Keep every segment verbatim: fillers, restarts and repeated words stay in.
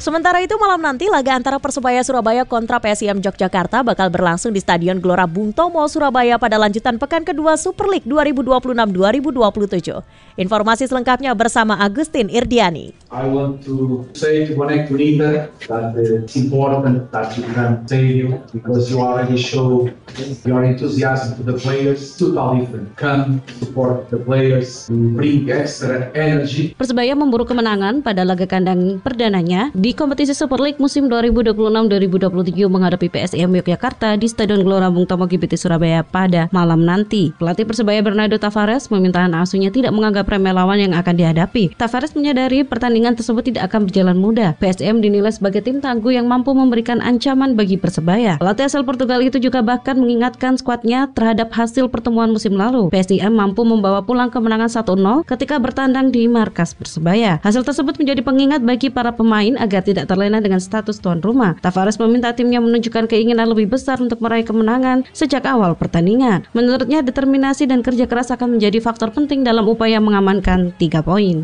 Sementara itu malam nanti laga antara Persebaya Surabaya kontra P S I M Yogyakarta bakal berlangsung di Stadion Gelora Bung Tomo, Surabaya pada lanjutan pekan kedua Super League dua ribu dua puluh enam dua ribu dua puluh tujuh. Informasi selengkapnya bersama Agustin Irdiani. I want to say to Connect Unita that it's important that you can stadium because you already show your enthusiasm to the players. Totally different. Come support the players, bring extra energy. Persebaya memburu kemenangan pada laga kandang perdananya di kompetisi Super League musim dua ribu dua puluh enam dua ribu dua puluh tujuh menghadapi P S I M Yogyakarta di Stadion Gelora Bung Tomo G B T Surabaya pada malam nanti. Pelatih Persebaya Bernardo Tavares meminta anak asuhnya tidak menganggap remeh lawan yang akan dihadapi. Tavares menyadari pertandingan tersebut tidak akan berjalan mudah. P S I M dinilai sebagai tim tangguh yang mampu memberikan ancaman bagi Persebaya. Pelatih asal Portugal itu juga bahkan mengingatkan skuadnya terhadap hasil pertemuan musim lalu. P S I M mampu membawa pulang kemenangan satu nol ketika bertandang di markas Persebaya. Hasil tersebut menjadi pengingat bagi para pemain agar tidak terlena dengan status tuan rumah. Tavares meminta timnya menunjukkan keinginan lebih besar untuk meraih kemenangan sejak awal pertandingan. Menurutnya, determinasi dan kerja keras akan menjadi faktor penting dalam upaya mengamankan tiga poin.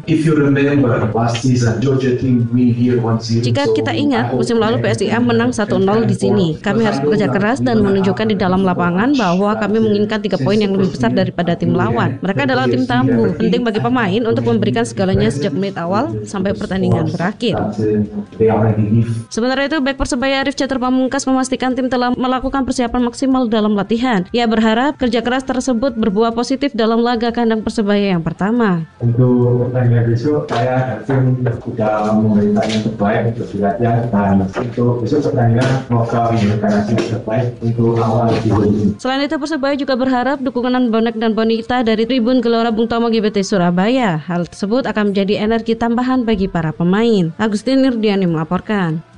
Jika kita ingat, musim lalu P S I M menang satu nol di sini. Kami harus bekerja keras dan menunjukkan di dalam lapangan bahwa kami menginginkan tiga poin yang lebih besar daripada tim lawan. Mereka adalah tim tamu. Penting bagi pemain untuk memberikan segalanya sejak menit awal sampai pertandingan berakhir. Sementara itu, bek Persebaya Arif Catur Pamungkas memastikan tim telah melakukan persiapan maksimal dalam latihan. Ia berharap kerja keras tersebut berbuah positif dalam laga kandang Persebaya yang pertama. Untuk pertandingan besok, saya tim sudah memberikan yang terbaik untuk latihan dan untuk besok pertandingan semoga memberikan hasil terbaik untuk awal ini. Selain itu, Persebaya juga berharap dukungan bonek dan bonita dari tribun Gelora Bung Tomo G B T Surabaya. Hal tersebut akan menjadi energi tambahan bagi para pemain. Agustin Irdiani melaporkan.